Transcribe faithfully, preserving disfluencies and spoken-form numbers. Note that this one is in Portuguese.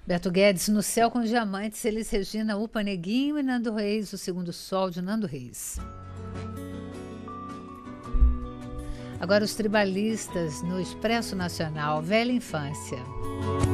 Beto Guedes, No Céu com Diamantes, Elis Regina, Upa Neguinho e Nando Reis, O Segundo Sol de Nando Reis. Agora os tribalistas no Expresso Nacional, Velha Infância.